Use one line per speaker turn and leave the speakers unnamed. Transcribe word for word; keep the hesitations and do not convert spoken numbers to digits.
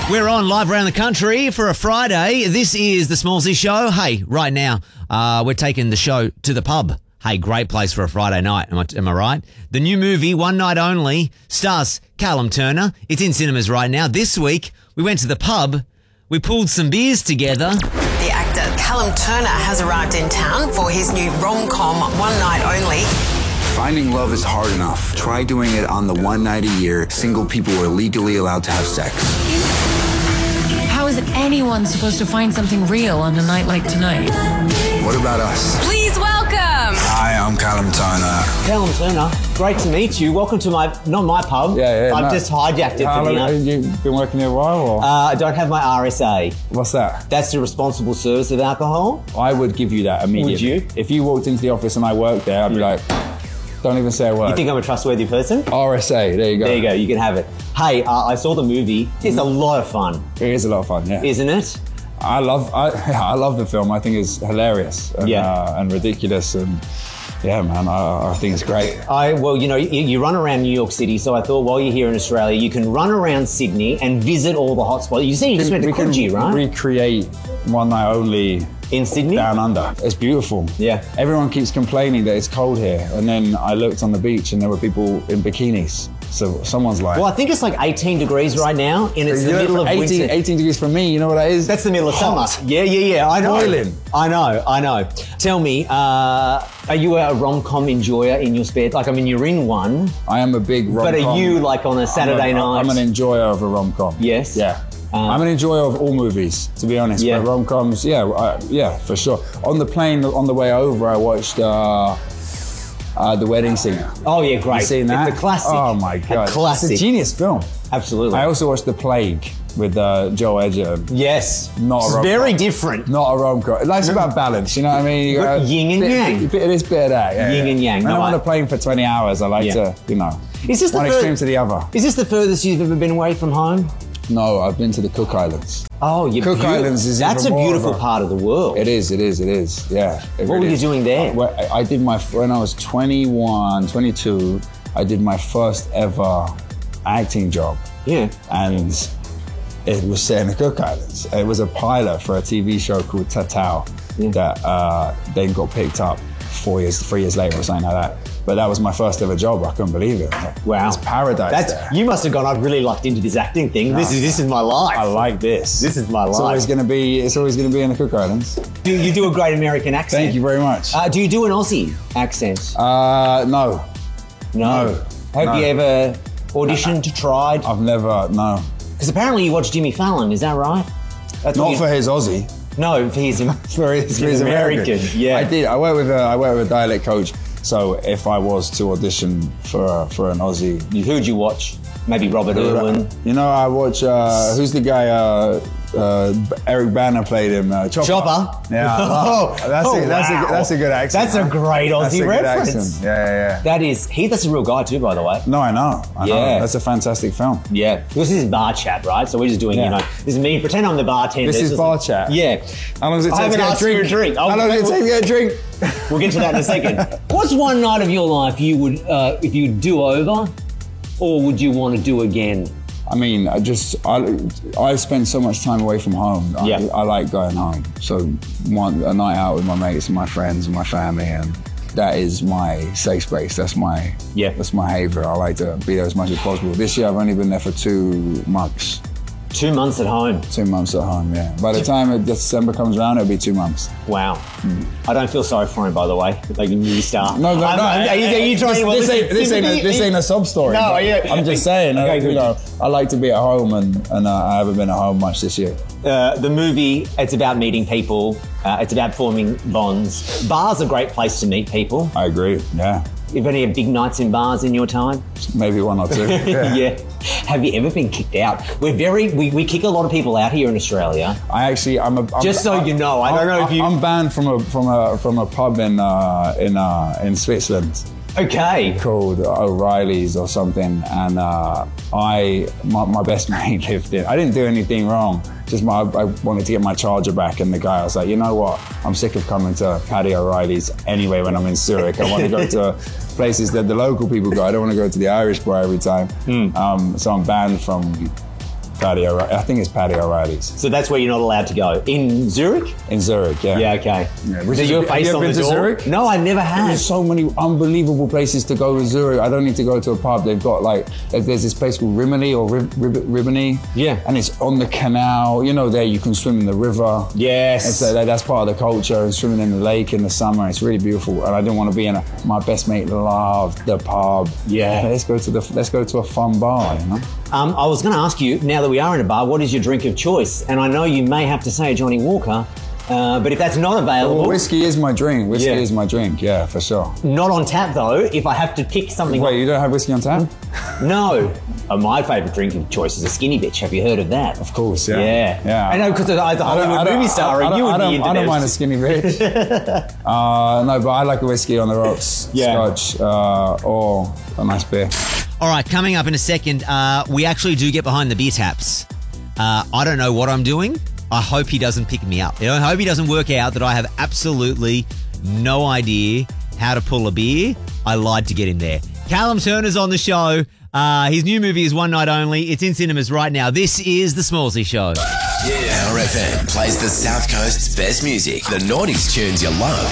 We're on live around the country for a Friday. This is the Smallsy Show. Hey, right now, uh, we're taking the show to the pub. Hey, great place for a Friday night. Am I, am I right? The new movie, One Night Only, stars Callum Turner. It's in cinemas right now. This week, we went to the pub. We pulled some beers together.
The actor Callum Turner has arrived in town for his new rom-com, One Night Only.
Finding love is hard enough. Try doing it on the one night a year single people are legally allowed to have sex.
How is anyone supposed to find something real on a night like tonight?
What about us?
Please welcome.
Hi, I'm Callum Turner.
Callum Turner, great to meet you. Welcome to my, not my pub.
Yeah, yeah.
I've
no.
just hijacked it
How
for
long
dinner.
have you been working here a while? Or?
Uh, I don't have my R S A.
What's that?
That's the responsible service of alcohol.
I would give you that immediately.
Would you?
If you walked into the office and I worked there, I'd be like, don't even say a word.
You think I'm a trustworthy person?
R S A, there you go.
There you go, you can have it. Hey, uh, I saw the movie. It's a lot of fun,
It is a lot of fun, yeah.
isn't it?
I love I, I love the film. I think it's hilarious and,
Yeah.
uh, and ridiculous. And yeah, man, I, I think it's great.
I well, you know, you, you run around New York City, so I thought while you're here in Australia, you can run around Sydney and visit all the hotspots. You see, you just went to
we can
Coogee, right?
recreate One Night Only
In Sydney?
down under. It's beautiful.
Yeah.
Everyone keeps complaining that it's cold here. And then I looked on the beach and there were people in bikinis. So someone's like...
Well, I think it's like eighteen degrees right now, and it's the
Yeah,
middle of
eighteen,
winter.
eighteen degrees for me, you know what that is?
That's the middle of
Hot.
summer. Yeah, yeah, yeah. I know.
Boiling.
I know, I know. Tell me, uh, are you a rom-com enjoyer in your spare? Like, I mean, you're in one,
I am a big rom-com.
but are you like on a Saturday
I'm a,
night?
I'm an enjoyer of a rom-com.
Yes?
Yeah.
Um,
I'm an enjoyer of all movies, to be honest.
Yeah.
But rom-coms, yeah, I, yeah, for sure. On the plane, on the way over, I watched uh, uh, The Wedding Singer.
Oh yeah, great.
You seen that?
It's a classic.
Oh my God.
A classic.
It's a genius film.
Absolutely.
I also watched The Plague with uh, Joel Edgerton.
yes.
Not a
It's
rom-com.
very different.
Not a rom-com. Life's about balance, you know what I mean? You
But
gotta-
yin and
bit,
yang.
Bit, bit of this, bit of that. Yeah,
Yin
yeah.
and yang.
When
No,
I'm on
I-
a plane for twenty hours, I like
Yeah.
to, you know,
Is this the
one
fur-
extreme to the other.
Is this the furthest you've ever been away from home?
No, I've been to the Cook Islands.
Oh, you
Cook Islands is
That's a
even more
beautiful
of a-
part of the world.
It is, it is, it is, yeah. It
What
really
were you
is.
doing there?
I, well, I- I did my, when I was twenty-one, twenty-two, I did my first ever acting job.
Yeah.
And it was set in the Cook Islands. It was a pilot for a T V show called Tatao
Yeah.
that uh, then got picked up four years, three years later or something like that. But that was my first ever job. I couldn't believe it.
Wow.
It's paradise
That's
there.
you must have gone. I've really locked into this acting thing. This is this is my life.
I like this.
This is my
It's
life.
always going to be. It's always going to be in the Cook Islands.
Do you do a great American accent?
Thank you very much.
Uh, do you do an Aussie accent?
Uh, no,
no. Have
no.
you ever auditioned, tried?
I've never. No,
Because apparently you watch Jimmy Fallon. Is that right? That's what
not
you-
for his Aussie.
No, for his
For his, for
He's
his
American,
American.
yeah.
I did. I work with a. I work with a dialect coach. So if I was to audition for for an Aussie,
Who'd you watch? Maybe Robert Irwin.
you know, I watch. Uh, who's the guy? Uh, uh, Eric Banner played him. Uh, Chopper.
Chopper?
Yeah.
Oh,
that's
oh,
a, that's
wow.
a that's a good accent.
That's a
huh?
great
That's
Aussie
a good
reference.
accent. Yeah, yeah, yeah.
That is he. That's a real guy too, by the way.
No, I know. I
Yeah.
know. That's a fantastic film.
Yeah, this is bar chat, right? So we're just doing, you
Yeah.
know, this is me. Pretend I'm the bartender.
This is
Just-
bar chat.
Yeah.
How long does it
I
take
haven't
to get a
asked for
drink?
a drink.
How long does it take to get a drink?
We'll get to that in a second. What's one night of your life you would, uh, if you do over, or would you want to do again?
I mean, I just, I, I've spent so much time away from home. I,
Yeah.
I like going home. So one, a night out with my mates and my friends and my family, and that is my safe space. That's my,
Yeah.
that's my haven. I like to be there as much as possible. This year I've only been there for two months.
Two months at home.
Two months at home, yeah. By the time December comes around, it'll be two months.
Wow. I don't feel sorry for him, by the way. Like a new star.
No, no,
I'm-
no.
I'm- Are you, are you trying
this,
to? well,
this,
listen,
ain't, this, ain't, a,
sympathy-
this ain't a sob story.
No,
but
yeah.
I'm just saying,
Okay,
uh, you
good.
know, I like to be at home, and, and uh, I haven't been at home much this year.
Uh, the movie, it's about meeting people. Uh, it's about forming bonds. Bars are a great place to meet people.
I agree, yeah.
You've any big nights in bars in your time?
Maybe one or two.
Yeah. Have you ever been kicked out? We're very, we, we kick a lot of people out here in Australia.
I actually, I'm a. I'm,
Just so you know, I don't know if you-
I'm banned from a from a from a pub in uh, in uh, in Switzerland
Okay.
called O'Reilly's or something, and uh, I my, my best mate lived in. I didn't do anything wrong. Just my, I wanted to get my charger back, and the guy I was like, you know what? I'm sick of coming to Paddy O'Reilly's anyway when I'm in Zurich. I want to go to places that the local people go. I don't want to go to the Irish bar every time.
Mm.
Um, so I'm banned from Paddy O'Reilly. I think it's Paddy O'Reilly's
So that's where you're not allowed to go. In Zurich?
in Zurich. Yeah.
Yeah, okay.
Yeah,
So
which is-
your
have
face
you ever
on
been
the
to
door?
Zurich?
No, I never have.
There's so many unbelievable places to go to Zurich. I don't need to go to a pub. They've got like, there's this place called Rimini or Rib, Rib, Rimini.
Yeah.
And it's on the canal. You know, there you can swim in the river.
Yes.
It's, uh, that's part of the culture, and swimming in the lake in the summer. It's really beautiful. And I didn't want to be in a, my best mate loved the pub.
Yeah.
Let's go to the, let's go to a fun bar, you know?
Um, I was going to ask you, now that we are in a bar, what is your drink of choice? And I know you may have to say a Johnny Walker, uh, but if that's not available...
Well, whiskey is my drink. Whiskey
Yeah.
is my drink, yeah, for sure.
Not on tap, though. If I have to pick something...
Wait, you don't have whiskey on tap?
No. Uh, my favourite drink of choice is a Skinny Bitch. Have you heard of that?
Of course, yeah.
Yeah.
Yeah.
I know, because as a
I don't-
Hollywood
I don't-
movie star,
I
and
don't-
you
I
would
don't,
be into
I don't
those.
mind a skinny bitch. uh, no, but I like a whiskey on the rocks,
Yeah.
scotch, uh, or a nice beer.
All right, coming up in a second, uh, we actually do get behind the beer taps. Uh, I don't know what I'm doing. I hope he doesn't pick me up. I hope he doesn't work out that I have absolutely no idea how to pull a beer. I lied to get him there. Callum Turner's on the show. Uh, his new movie is One Night Only. It's in cinemas right now. This is The Smallsy Show.
Power F M plays the South Coast's best music, the noughties tunes you love.